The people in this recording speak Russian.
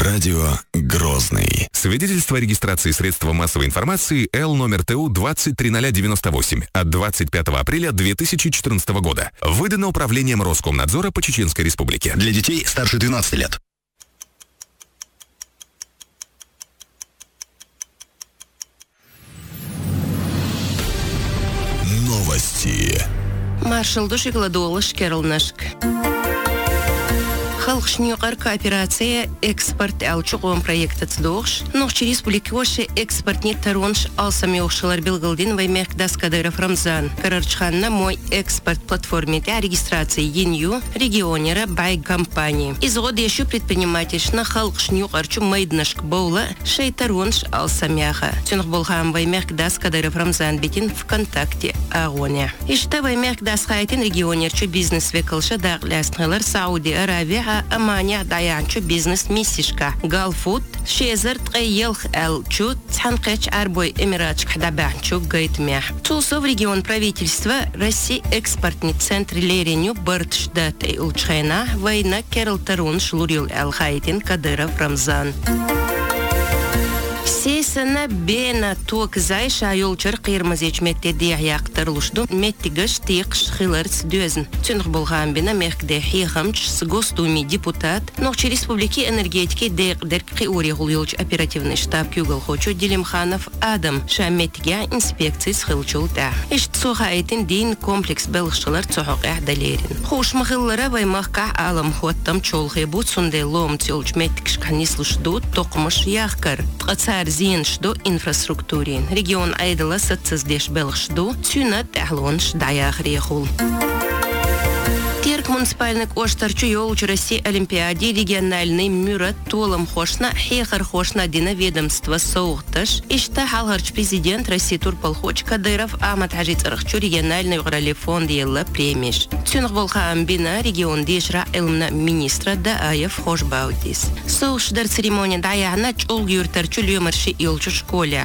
Радио Грозный. Свидетельство о регистрации средства массовой информации Л номер ТУ 203098 от 25 апреля 2014 года. Выдано Управлением Роскомнадзора по Чеченской Республике. Для детей старше 12 лет. Новости. Маршал Душикладолыш Кералнашк. Халқшнюқар кооперация экспорт алчуғын проекты цдоғш. Нұқчы республикошы экспортне таронш алсами оқшылар білгілден ваймек Даскадыров Рамзан. Карарчханна мой экспорт платформете регистрации ЕНЮ регионера бай компании. Изгод еще предпринимательшна халқшнюқарчу майднашк боула шей таронш алсамяха. Тюнх болхам ваймек Даскадыров Рамзан бетин ВКонтакте агоне. Ишта ваймек Дасхайтин регионерчу бизнес векалша дағлясныйлар Сауди Аравия Амания даянчу бизнес миссишка Галфуд шезер тгейлх элчу цханкеч арбой эмиратчик хадабанчу гайтмях. Тулсов регион правительства России экспортный центр лереню бартшдат и улчхайна война Керл Тарун шлурил Алхайтин Кадыров Рамзан. Сесана бена тук зайша юлчар кырмызыч метеди яктырылышду меттигеш тикш хиларс дөзн. Тюнх болган бина мехде хихамч с гостуми депутат Нохчи Республики энергетики дерки урегул юлч оперативный штаб Кюгал Хочу Делимханов Адам шамметге инспекции схилчулда. Ишт сухайтин дин комплекс белгшылар цохок ахдалерин. Хуш махиллара ваймахка алам хоттам чолхи бут сунде лом тюлч меттикш канислушду токмыш яхкар. Зиншду инфраструктурин. Регион Айдала сацаздеш белшду, цюнат ахлонш даях рехул. Терк муниципальный оштарчу ёлч России Олимпиаде региональный мюрат толом хошна хехар хошна дина ведомства соухташ. Ишта халгарч президент России Турпалхоч Кадыров Амат Хажит Арахчу региональный уграли фонд елла премиш. Цюнх волха амбина регион дешра элмна министра Дааев Хошбаутис. Соуш дар церемония даяна чол юртарчу люмарши илчу школе.